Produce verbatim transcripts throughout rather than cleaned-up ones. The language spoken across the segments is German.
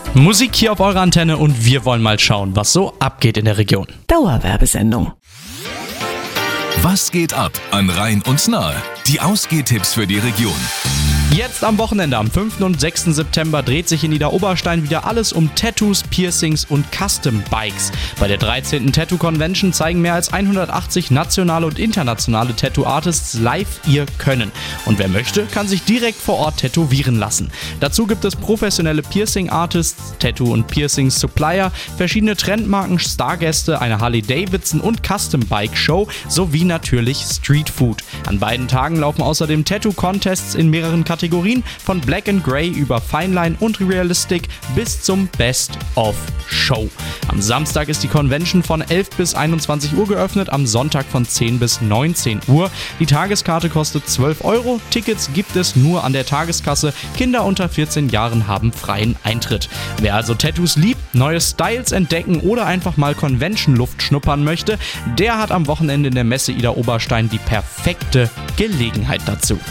Musik hier auf eurer Antenne und wir wollen mal schauen, was so abgeht in der Region. Dauerwerbesendung. Was geht ab an Rhein und Nahe? Die Ausgehtipps für die Region. Jetzt am Wochenende, am fünften und sechsten September, dreht sich in Niederoberstein wieder alles um Tattoos, Piercings und Custom Bikes. Bei der dreizehnten Tattoo Convention zeigen mehr als hundertachtzig nationale und internationale Tattoo-Artists live ihr Können. Und wer möchte, kann sich direkt vor Ort tätowieren lassen. Dazu gibt es professionelle Piercing-Artists, Tattoo- und Piercing-Supplier, verschiedene Trendmarken, Stargäste, eine Harley-Davidson- und Custom-Bike-Show sowie natürlich Street Food. An beiden Tagen laufen außerdem Tattoo-Contests in mehreren Kategorien. Kategorien von Black and Grey über Fineline und Realistic bis zum Best of Show. Am Samstag ist die Convention von elf bis einundzwanzig Uhr geöffnet, am Sonntag von zehn bis neunzehn Uhr. Die Tageskarte kostet zwölf Euro, Tickets gibt es nur an der Tageskasse. Kinder unter vierzehn Jahren haben freien Eintritt. Wer also Tattoos liebt, neue Styles entdecken oder einfach mal Convention-Luft schnuppern möchte, der hat am Wochenende in der Messe Ida Oberstein die perfekte Gelegenheit dazu.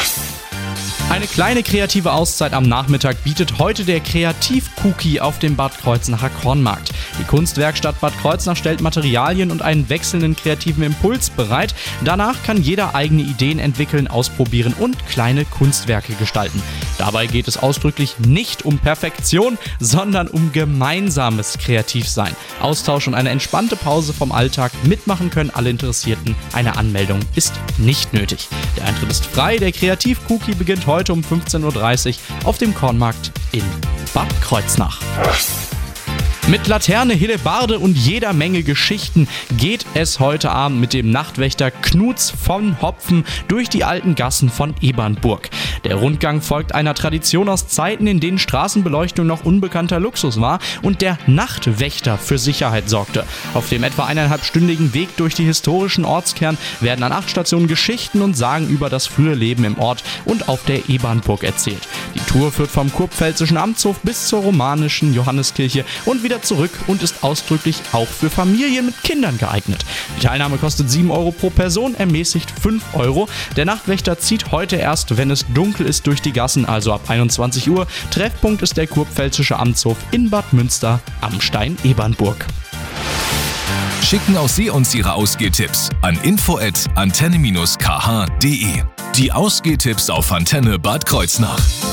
Eine kleine kreative Auszeit am Nachmittag bietet heute der Kreativ-Cookie auf dem Bad Kreuznacher Kornmarkt. Die Kunstwerkstatt Bad Kreuznach stellt Materialien und einen wechselnden kreativen Impuls bereit. Danach kann jeder eigene Ideen entwickeln, ausprobieren und kleine Kunstwerke gestalten. Dabei geht es ausdrücklich nicht um Perfektion, sondern um gemeinsames Kreativsein. Austausch und eine entspannte Pause vom Alltag. Mitmachen können alle Interessierten. Eine Anmeldung ist nicht nötig. Der Eintritt ist frei. Der Kreativ-Cookie beginnt heute um fünfzehn Uhr dreißig auf dem Kornmarkt in Bad Kreuznach. Mit Laterne, Hellebarde und jeder Menge Geschichten geht es heute Abend mit dem Nachtwächter Knuts von Hopfen durch die alten Gassen von Ebernburg. Der Rundgang folgt einer Tradition aus Zeiten, in denen Straßenbeleuchtung noch unbekannter Luxus war und der Nachtwächter für Sicherheit sorgte. Auf dem etwa eineinhalbstündigen Weg durch die historischen Ortskern werden an acht Stationen Geschichten und Sagen über das frühe Leben im Ort und auf der Ebernburg erzählt. Die Tour führt vom kurpfälzischen Amtshof bis zur romanischen Johanneskirche und wieder zurück und ist ausdrücklich auch für Familien mit Kindern geeignet. Die Teilnahme kostet sieben Euro pro Person, ermäßigt fünf Euro. Der Nachtwächter zieht heute erst, wenn es dunkel ist, durch die Gassen, also ab einundzwanzig Uhr. Treffpunkt ist der kurpfälzische Amtshof in Bad Münster am Stein-Ebernburg. Schicken auch Sie uns Ihre Ausgehtipps an info at antenne dash k h punkt de. Die Ausgehtipps auf Antenne Bad Kreuznach.